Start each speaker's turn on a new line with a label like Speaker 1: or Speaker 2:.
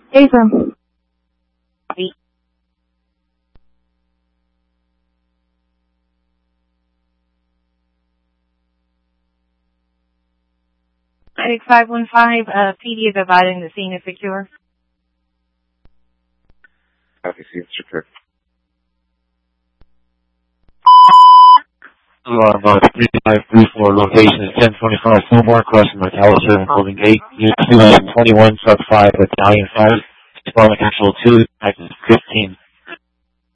Speaker 1: Affirm.
Speaker 2: Medic 515, PD is advising the scene is secure.
Speaker 3: Copy, scene secure.
Speaker 4: Alarm 3534, location is 1025 Fillmore, crossing McAllister, holding 8, Unit 221, sub 5, Battalion 5, Department Control 2, active 15.